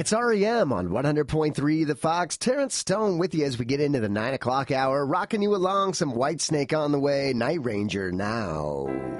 It's REM on 100.3 The Fox. Terrence Stone with you as we get into the 9 o'clock hour, rocking you along some Whitesnake on the way, Night Ranger now.